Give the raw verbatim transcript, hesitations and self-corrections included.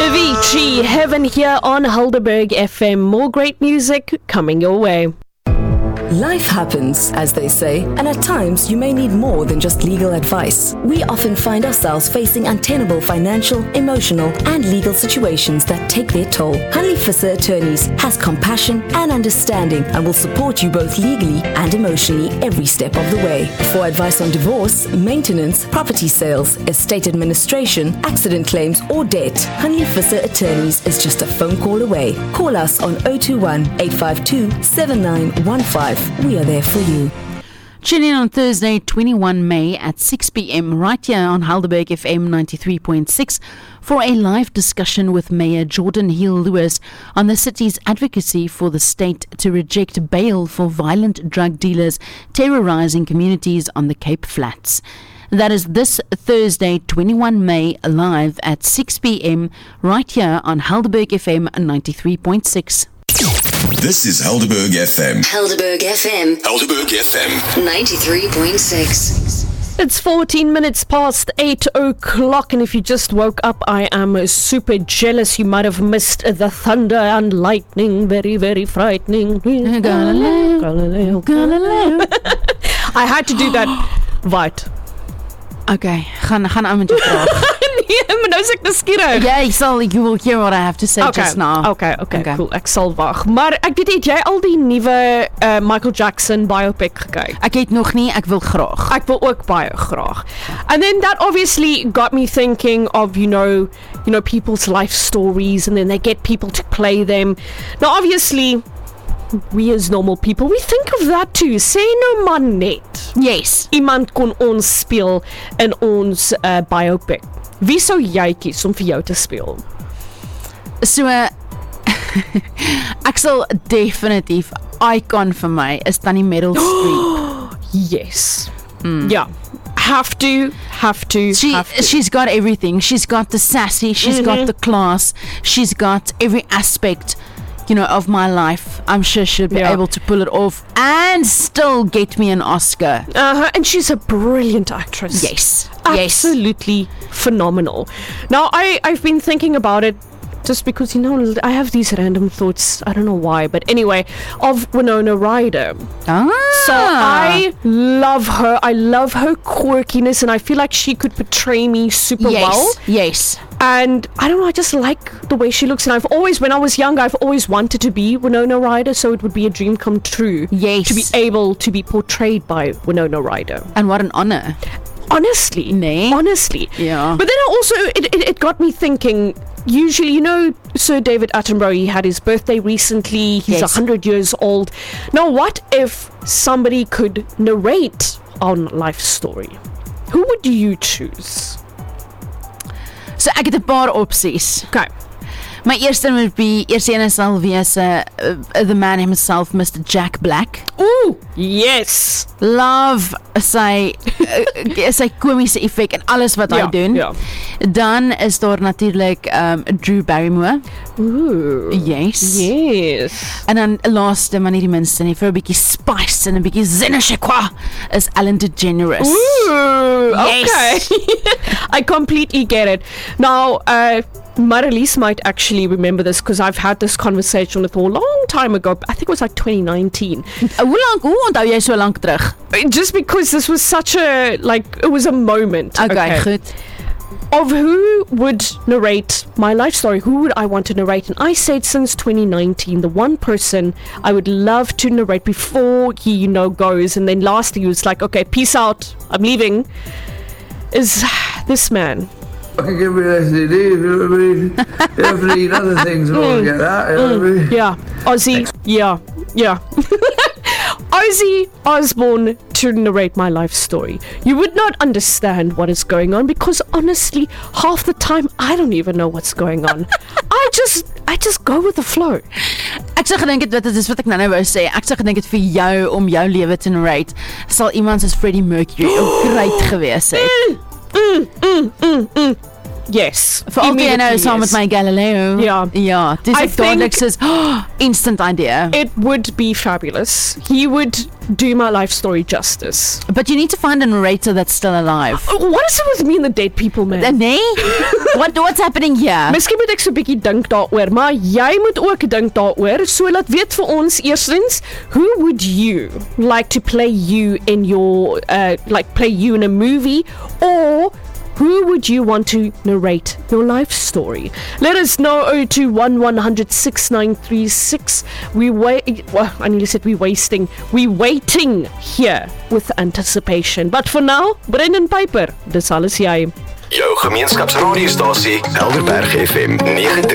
Avicii, Heaven here on Helderberg F M. More great music coming your way. Life happens, as they say, and at times you may need more than just legal advice. We often find ourselves facing untenable financial, emotional, and legal situations that take their toll. Hanley Visser Attorneys has compassion and understanding and will support you both legally and emotionally every step of the way. For advice on divorce, maintenance, property sales, estate administration, accident claims, or debt, Hanley Visser Attorneys is just a phone call away. Call us on zero two one, eight five two, seven nine one five. We are there for you. Tune in on Thursday, twenty-first of May at six p.m. right here on Helderberg F M ninety-three point six for a live discussion with Mayor Jordan Hill-Lewis on the city's advocacy for the state to reject bail for violent drug dealers terrorizing communities on the Cape Flats. That is this Thursday, twenty-first of May, live at six p.m. right here on Helderberg F M ninety-three point six. This is Helderberg F M. Helderberg F M. Helderberg F M. ninety-three point six. It's fourteen minutes past eight o'clock, and if you just woke up, I am super jealous. You might have missed the thunder and lightning. Very, very frightening. Galileo, Galileo, Galileo. I had to do that right. Okay, gaan, gaan aan met jou vraag. Nee, maar nou is ek nuuskierig. Ja, ek sal, you will hear what I have to say okay, just now. Okay, okay, okay, cool, ek sal wag. Maar ek weet, het jy al die nuwe uh, Michael Jackson biopic gekyk? Ek het nog nie, ek wil graag. Ek wil ook baie graag. And then that obviously got me thinking of, you know, you know, people's life stories, and then they get people to play them. Now obviously, we as normal people, we think of that too. Sê nou maar net. Yes. Iemand kon ons speel in ons uh, biopic. Wie sou jy kies om vir jou te speel? So, ek sal definitief, icon vir my is Tannie Meryl Streep. Yes. Mm. Yeah. Have to, have to, she, have to. She's got everything. She's got the sassy, she's mm-hmm. got the class, she's got every aspect, you know, of my life. I'm sure she'll be yeah. able to pull it off and still get me an Oscar. Uh-huh. And she's a brilliant actress. Yes. Absolutely yes. phenomenal. Now, I, I've been thinking about it just because, you know, I have these random thoughts. I don't know why. But anyway, of Winona Ryder. Ah. So I love her. I love her quirkiness. And I feel like she could portray me super yes. well. Yes. And I don't know, I just like the way she looks. And I've always, when I was younger, I've always wanted to be Winona Ryder. So it would be a dream come true. Yes. To be able to be portrayed by Winona Ryder. And what an honor. Honestly. Nee. Honestly. Yeah. But then also, it, it, it got me thinking, usually, you know, Sir David Attenborough, he had his birthday recently. He's yes. one hundred years old. Now, what if somebody could narrate our life story? Who would you choose? So ek het 'n paar opsies. Okay. My eerste would be, eerste ene sal wees uh, uh, the man himself, Mister Jack Black. Ooh, yes. Love sy uh, sy komiese effek en alles wat ja, hy doen. Ja. Dan is daar natuurlik um, Drew Barrymore. Ooh. Yes. Yes. En dan laaste maar nie die minste nie, vir 'n bietjie spice en 'n bietjie zinnersjekwa is Ellen DeGeneres. Ooh, yes. Okay. I completely get it. Now, uh Marlies might actually remember this because I've had this conversation with her a long time ago. I think it was like twenty nineteen. Hoe lank, hoe onthou jy so lank terug? Just because this was such a, like, it was a moment. Okay, okay. goed. Of who would narrate my life story, who would I want to narrate? And I said since twenty nineteen, the one person I would love to narrate before he, you know, goes. And then lastly, he was like, okay, peace out, I'm leaving, is this man. I can give me an S T D if you know what I mean. You have to eat other things in order to get that, you know what I mean? Yeah, Ozzy, yeah, yeah. Ozzy Osbourne to narrate my life story. You would not understand what is going on because honestly, half the time I don't even know what's going on. I just, I just go with the flow. Ek sê gedink het wat dit is wat ek nou nou wou sê. Ek sê gedink het vir jou om jou lewe te narrate, sal iemand soos Freddie Mercury ook great gewees het. Mm, mm, mm, mm. Yes. Vir al die nou saam met yes. my Galileo. Ja. Ja, dis I ek dadelik think- soos, oh, instant idea. It would be fabulous. He would do my life story justice. But you need to find a narrator that's still alive. What is it with me and the dead people, man? Uh, nee? What, what's happening here? Miskien moet ek so 'n bietjie dink daaroor, maar jy moet ook dink daaroor. So laat weet vir ons eerstens, who would you like to play you in your uh like play you in a movie, or who would you want to narrate your life story? Let us know oh two one one hundred six nine three six. We wait. Well, I nearly said we wasting. We waiting here with anticipation. But for now, Brendan Piper, dis alles jy. Jou gemeenskapsradiostasie Helderberg F M ninety-three